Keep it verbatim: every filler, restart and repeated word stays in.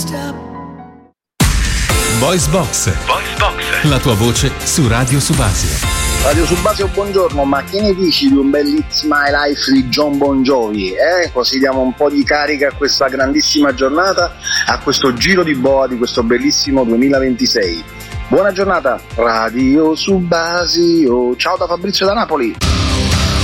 Voice Box. Voice Box. La tua voce su Radio Subasio. Radio Subasio, buongiorno, ma che ne dici di un bel It's My Life di John Bon Jovi? Eh? Così diamo un po' di carica a questa grandissima giornata, a questo giro di boa di questo bellissimo duemilaventisei. Buona giornata, Radio Subasio. Ciao da Fabrizio da Napoli.